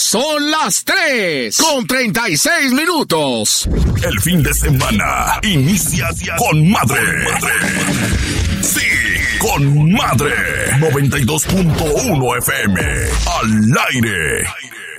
Son las 3:36. El fin de semana inicia con madre. Sí, con madre. 92.1 FM. Al aire.